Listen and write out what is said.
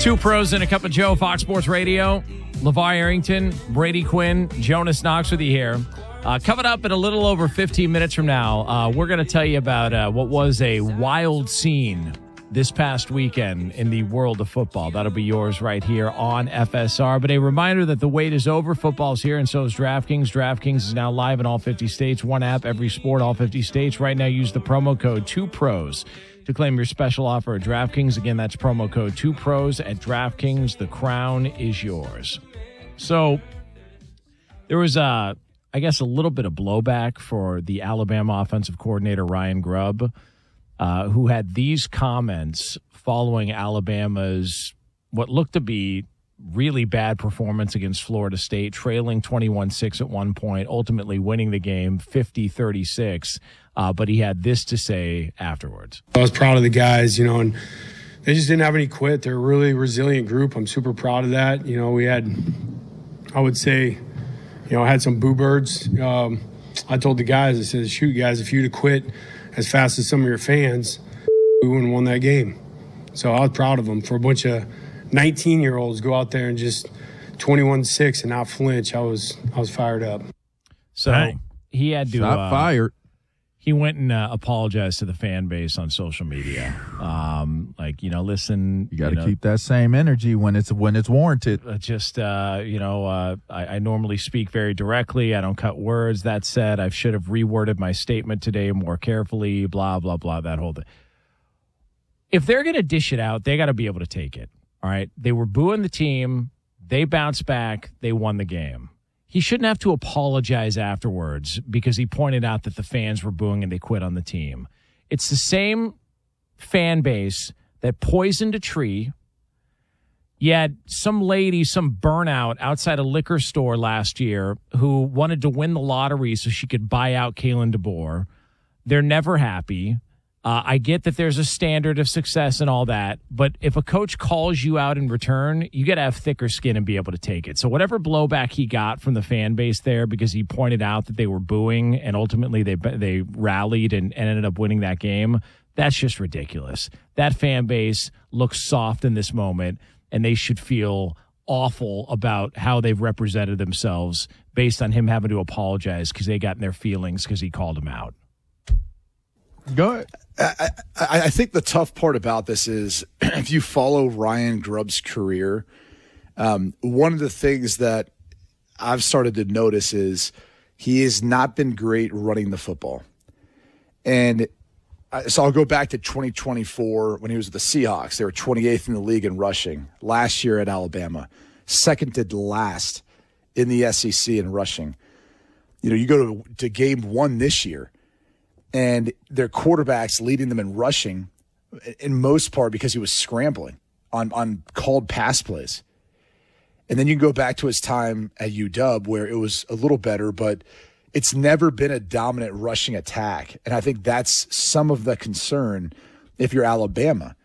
Two pros and a cup of Joe, Fox Sports Radio. LeVar Arrington, Brady Quinn, Jonas Knox with you here. Coming up in a little over 15 minutes from now, we're going to tell you about what was a wild scene this past weekend in the world of football. That'll be yours right here on FSR. But a reminder that the wait is over. Football's here, and so is DraftKings. DraftKings is now live in all 50 states. One app, every sport, all 50 states. Right now, use the promo code 2pros to claim your special offer at DraftKings. Again, that's promo code 2pros at DraftKings. The crown is yours. So there was, I guess, a little bit of blowback for the Alabama offensive coordinator, Ryan Grubb, who had these comments following Alabama's what looked to be really bad performance against Florida State, trailing 21-6 at one point, ultimately winning the game 50-36. But he had this to say afterwards. I was proud of the guys, and they just didn't have any quit. They're a really resilient group. I'm super proud of that. We had, I would say, I had some boo birds. I told the guys, I said, shoot, guys, if you'd have quit as fast as some of your fans, we wouldn't have won that game. So I was proud of them. For a bunch of 19-year-olds go out there and just 21-6 and not flinch, I was fired up. So he had to fired. He went and apologized to the fan base on social media. Listen, you got to keep that same energy when it's warranted. I normally speak very directly. I don't cut words. That said, I should have reworded my statement today more carefully, blah, blah, blah, that whole thing. If they're going to dish it out, they got to be able to take it. All right. They were booing the team. They bounced back. They won the game. He shouldn't have to apologize afterwards because he pointed out that the fans were booing and they quit on the team. It's the same fan base that poisoned a tree. You had some lady, some burnout outside a liquor store last year who wanted to win the lottery so she could buy out Kalen DeBoer. They're never happy. I get that there's a standard of success and all that, but if a coach calls you out in return, you got to have thicker skin and be able to take it. So whatever blowback he got from the fan base there because he pointed out that they were booing and ultimately they rallied and ended up winning that game, that's just ridiculous. That fan base looks soft in this moment, and they should feel awful about how they've represented themselves based on him having to apologize because they got in their feelings because he called them out. Go ahead. I think the tough part about this is if you follow Ryan Grubb's career, one of the things that I've started to notice is he has not been great running the football. And so I'll go back to 2024 when he was with the Seahawks. They were 28th in the league in rushing. Last year at Alabama, second to last in the SEC in rushing. You go to game one this year, and their quarterback's leading them in rushing in most part because he was scrambling on called pass plays. And then you go back to his time at UW where it was a little better, but it's never been a dominant rushing attack. And I think that's some of the concern if you're Alabama.